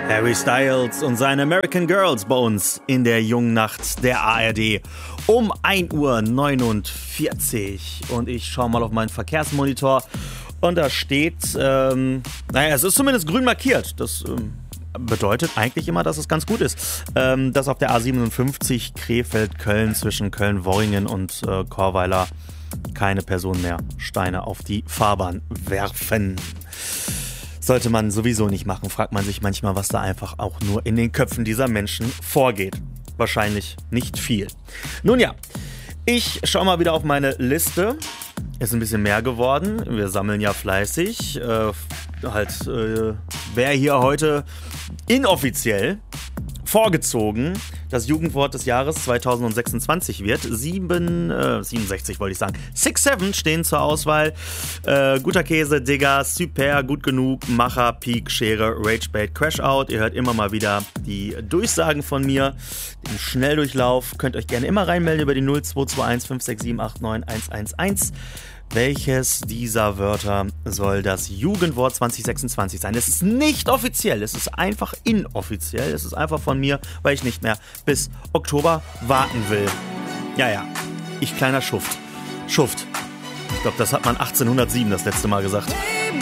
Harry Styles und seine American Girls bei uns in der jungen Nacht der ARD um 1:49 Uhr. Und ich schaue mal auf meinen Verkehrsmonitor und da steht, es ist zumindest grün markiert. Das bedeutet eigentlich immer, dass es ganz gut ist. Dass auf der A57 Krefeld-Köln zwischen Köln-Worringen und Chorweiler keine Personen mehr Steine auf die Fahrbahn werfen. Sollte man sowieso nicht machen, fragt man sich manchmal, was da einfach auch nur in den Köpfen dieser Menschen vorgeht. Wahrscheinlich nicht viel. Nun ja, ich schaue mal wieder auf meine Liste. Ist ein bisschen mehr geworden. Wir sammeln ja fleißig. Wer hier heute inoffiziell vorgezogen das Jugendwort des Jahres 2026 wird. 67 wollte ich sagen. 6-7 stehen zur Auswahl. Guter Käse, Digger, Super, Gut genug, Macher, Peak, Schere, Ragebait, Crashout. Ihr hört immer mal wieder die Durchsagen von mir. Im Schnelldurchlauf könnt euch gerne immer reinmelden über die 0221 567 89 111. Welches dieser Wörter soll das Jugendwort 2026 sein? Es ist nicht offiziell, es ist einfach inoffiziell. Es ist einfach von mir, weil ich nicht mehr bis Oktober warten will. Ja, ich kleiner Schuft. Ich glaube, das hat man 1807 das letzte Mal gesagt.